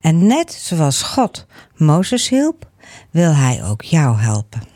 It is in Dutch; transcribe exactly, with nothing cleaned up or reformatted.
En net zoals God Mozes hielp, wil hij ook jou helpen.